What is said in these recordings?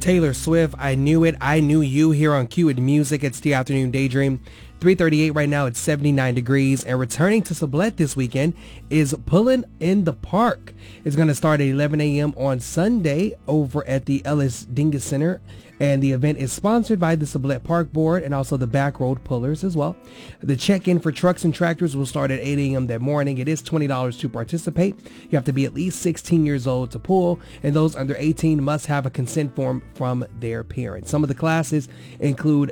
Taylor Swift, I Knew It, I Knew You here on Q with Music. It's the Afternoon Daydream. 3:38 right now. It's 79 degrees. And returning to Sublette this weekend is Pullin' in the Park. It's going to start at 11 a.m. on Sunday over at the Ellis Dingus Center. And the event is sponsored by the Sublette Park Board and also the Back Road Pullers as well. The check-in for trucks and tractors will start at 8 a.m. that morning. It is $20 to participate. You have to be at least 16 years old to pull, and those under 18 must have a consent form from their parents. Some of the classes include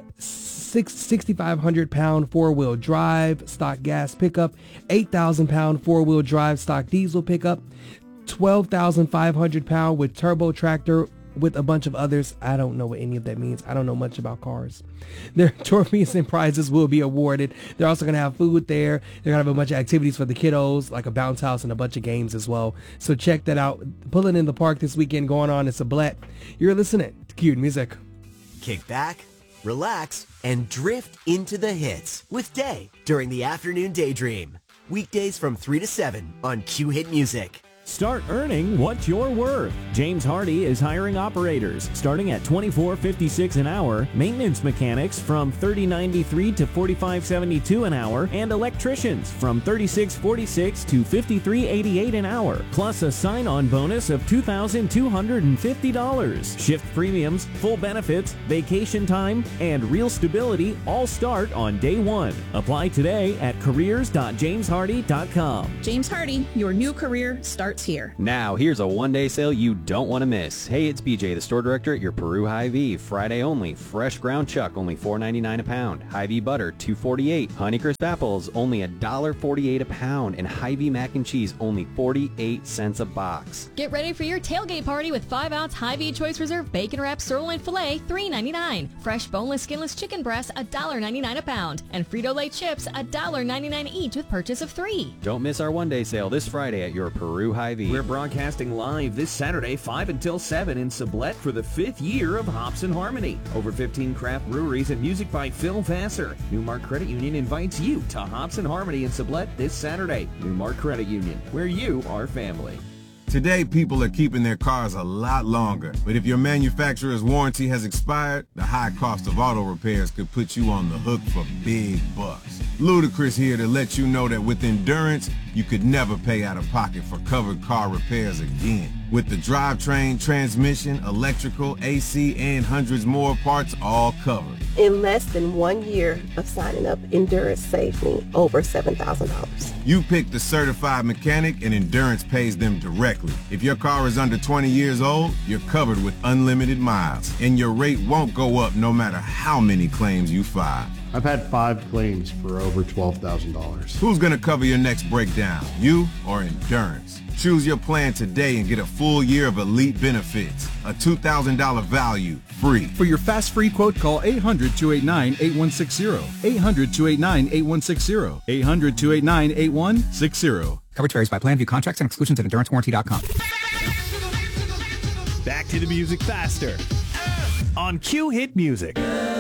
6,500-pound four-wheel drive stock gas pickup, 8,000-pound four-wheel drive stock diesel pickup, 12,500-pound with turbo tractor, with a bunch of others. I don't know what any of that means. I don't know much about cars. Their trophies and prizes will be awarded. They're also going to have food there. They're going to have a bunch of activities for the kiddos, like a bounce house and a bunch of games as well. So check that out. Pulling in the Park this weekend going on in Sublette. You're listening to Q Music. Kick back, relax, and drift into the hits with Day during the Afternoon Daydream. Weekdays from 3 to 7 on Q Hit Music. Start earning what you're worth. James Hardy is hiring operators starting at $24.56 an hour, maintenance mechanics from $30.93 to $45.72 an hour, and electricians from $36.46 to $53.88 an hour, plus a sign-on bonus of $2,250. Shift premiums, full benefits, vacation time, and real stability all start on day one. Apply today at careers.jameshardy.com. James Hardy, your new career starts here. Now, here's a one-day sale you don't want to miss. Hey, it's BJ, the store director at your Peru Hy-Vee. Friday only. Fresh ground chuck, only $4.99 a pound. Hy-Vee butter, $2.48. Honeycrisp apples, only $1.48 a pound. And Hy-Vee mac and cheese, only 48 cents a box. Get ready for your tailgate party with 5-ounce Hy-Vee Choice Reserve Bacon Wrapped Sirloin Filet, $3.99. Fresh boneless, skinless chicken breasts, $1.99 a pound. And Frito-Lay chips, $1.99 each with purchase of 3. Don't miss our one-day sale this Friday at your Peru Hy-Vee. We're broadcasting live this Saturday, 5 until 7 in Sublette for the 5th year of Hops and Harmony. Over 15 craft breweries and music by Phil Vassar. Newmark Credit Union invites you to Hops and Harmony in Sublette this Saturday. Newmark Credit Union, where you are family. Today, people are keeping their cars a lot longer. But if your manufacturer's warranty has expired, the high cost of auto repairs could put you on the hook for big bucks. Ludacris here to let you know that with Endurance, you could never pay out of pocket for covered car repairs again. With the drivetrain, transmission, electrical, AC, and hundreds more parts all covered. In less than 1 year of signing up, Endurance saved me over $7,000. You pick the certified mechanic and Endurance pays them directly. If your car is under 20 years old, you're covered with unlimited miles, and your rate won't go up no matter how many claims you file. I've had 5 claims for over $12,000. Who's going to cover your next breakdown, you or Endurance? Choose your plan today and get a full year of elite benefits. A $2,000 value, free. For your fast free quote, call 800-289-8160. 800-289-8160. 800-289-8160. Coverage varies by plan. View contracts and exclusions at EnduranceWarranty.com. Back to the music faster on Q Hit Music.